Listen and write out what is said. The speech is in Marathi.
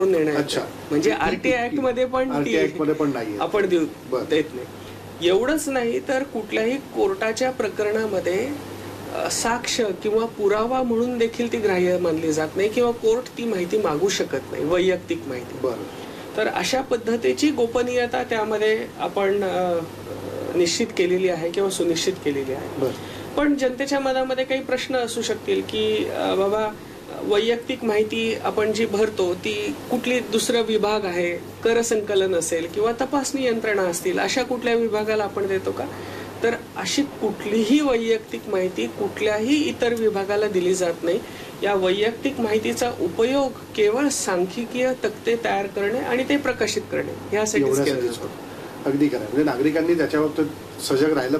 निर्णय अच्छा. म्हणजे आरटीआय ऍक्ट मध्ये पण नाही आपण देत नाही. एवढंच नाही तर कुठल्याही कोर्टाच्या प्रकरणामध्ये साक्ष किंवा पुरावा म्हणून देखील ती ग्राह्य मानली जात नाही किंवा कोर्ट ती माहिती मागू शकत नाही, वैयक्तिक माहिती. तर अशा पद्धतीची गोपनीयता त्यामध्ये आपण निश्चित केलेली आहे किंवा सुनिश्चित केलेली आहे. पण जनतेच्या मनामध्ये काही प्रश्न असू शकतील की बाबा वैयक्तिक माहिती आपण जी भरतो ती कुठली दुसरा विभाग आहे, कर संकलन असेल किंवा तपासणी यंत्रणा असतील, अशा कुठल्या विभागाला आपण देतो का? तर अशी कुठलीही वैयक्तिक माहिती कुठल्याही इतर विभागाला दिली जात नाही. या वैयक्तिक माहितीचा उपयोग केवळ सांख्यिकीय तक्ते तयार करणे आणि ते प्रकाशित करणे यासाठीच केला जातो. अगदी खरं. म्हणजे नागरिकांनी त्याच्याबाबतीत सजग राहिलं